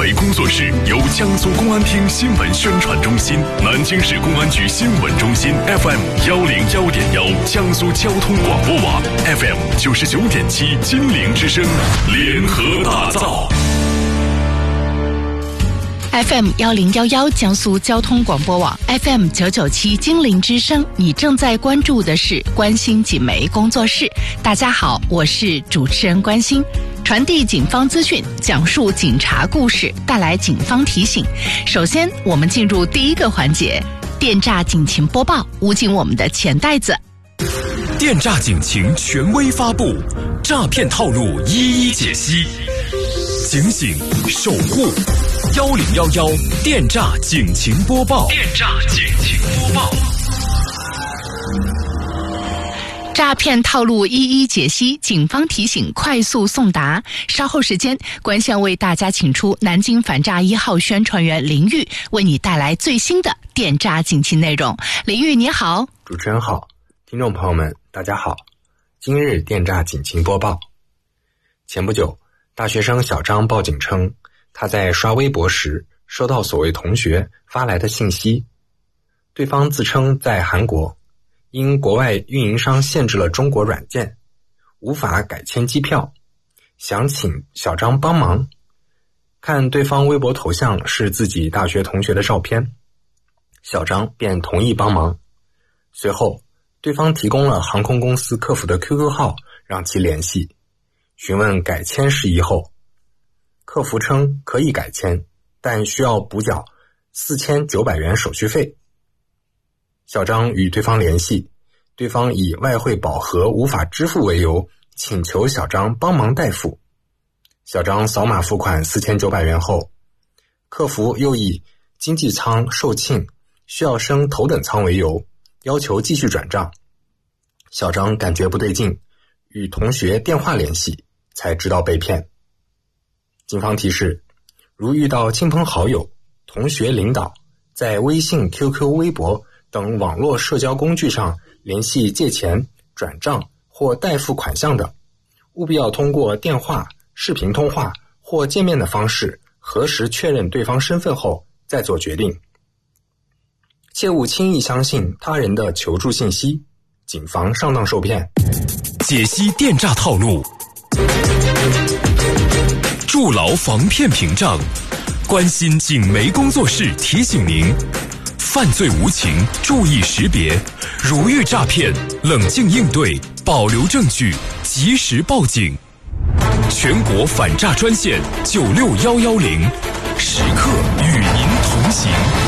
媒工作室由江苏公安厅新闻宣传中心、南京市公安局新闻中心 FM101.1、江苏交通广播网 FM99.7金陵之声联合打造。 FM1011江苏交通广播网 FM997金陵之声，你正在关注的是关心锦媒工作室。大家好，我是主持人关心，传递警方资讯，讲述警察故事，带来警方提醒。首先，我们进入第一个环节，电诈警情播报，捂紧我们的钱袋子。 电诈警情权威发布，诈骗套路一一解析，警醒守护。1011电诈警情播报。电诈警情播报。 诈骗套路一一解析，警方提醒快速送达。稍后时间，关相为大家请出南京反诈1号宣传员林玉，为你带来最新的电诈警情内容。林玉你好。 主持人好，听众朋友们大家好。今日电诈警情播报。前不久，大学生小张报警称，他在刷微博时收到所谓同学发来的信息，对方自称在韩国，因国外运营商限制了中国软件，无法改签机票，想请小张帮忙。看对方微博头像是自己大学同学的照片，小张便同意帮忙。随后，对方提供了航空公司客服的 QQ 号让其联系，询问改签事宜后，客服称可以改签，但需要补缴4900元手续费。小张与对方联系，对方以外汇饱和无法支付为由，请求小张帮忙代付。小张扫码付款4900元后，客服又以经济舱售罄，需要升头等舱为由，要求继续转账。小张感觉不对劲，与同学电话联系，才知道被骗。警方提示，如遇到亲朋好友、同学、领导在微信、QQ、微博等网络社交工具上联系借钱、转账或代付款项的，务必要通过电话、视频通话或见面的方式核实确认对方身份后再做决定。切勿轻易相信他人的求助信息，谨防上当受骗。 解析电诈套路，筑牢防骗屏障，关心警媒工作室提醒您：犯罪无情，注意识别，如遇诈骗，冷静应对，保留证据，及时报警。全国反诈专线96110，时刻与您同行。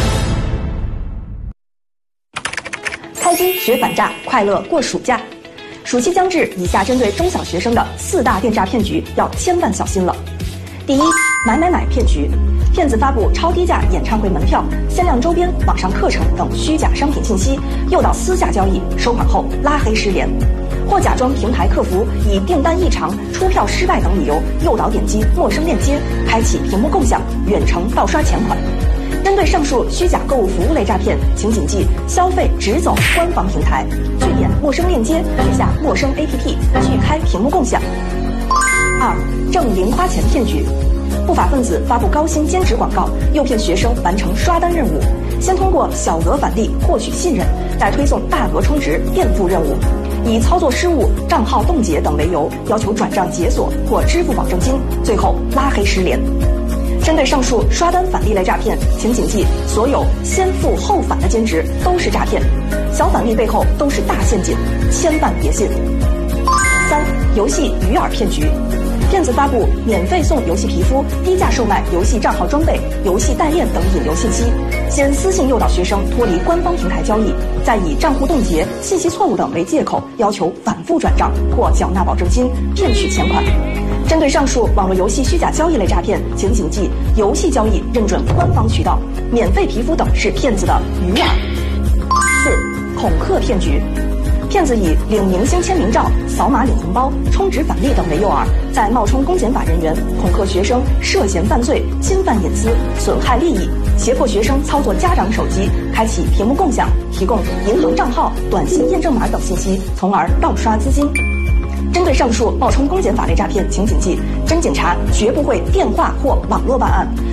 开机学反诈，快乐过暑假。暑期将至，以下针对中小学生的4大电诈骗局要千万小心了。第一，买骗局，骗子发布超低价演唱会门票、限量周边、网上课程等虚假商品信息，诱导私下交易，收款后拉黑失联，或假装平台客服以订单异常、出票失败等理由诱导点击陌生链接，开启屏幕共享，远程盗刷钱款。针对上述虚假购物服务类诈骗，请谨记消费只走官方平台，拒点陌生链接，取下陌生 APP， 拒开屏幕共享。2. 挣零花钱骗局，不法分子发布高薪兼职广告，诱骗学生完成刷单任务，先通过小额返利获取信任，再推送大额充值垫付任务，以操作失误、账号冻结等为由，要求转账解锁或支付保证金，最后拉黑失联。针对上述刷单返利类诈骗，请谨记，所有先付后返的兼职都是诈骗，小返利背后都是大陷阱，千万别信。3. 游戏鱼饵骗局，骗子发布免费送游戏皮肤、低价售卖游戏账号装备、游戏代练等引流信息，先私信诱导学生脱离官方平台交易，再以账户冻结、信息错误等为借口，要求反复转账或缴纳保证金，骗取钱款。针对上述网络游戏虚假交易类诈骗，请谨记，游戏交易认准官方渠道，免费皮肤等是骗子的鱼饵。4. 恐吓骗局，骗子以领明星签名照、扫码领红包、充值返利等为诱饵，再冒充公检法人员，恐吓学生涉嫌犯罪、侵犯隐私、损害利益，胁迫学生操作家长手机，开启屏幕共享，提供银行账号、短信验证码等信息，从而盗刷资金。针对上述冒充公检法类诈骗，请谨记，真警察绝不会电话或网络办案，